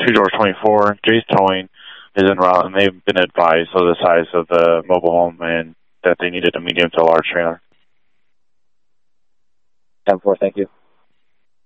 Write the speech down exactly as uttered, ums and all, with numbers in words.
Two Doors twenty-four, Jay's Towing is en route, and they've been advised of the size of the mobile home and that they needed a medium to large trailer. ten four, thank you.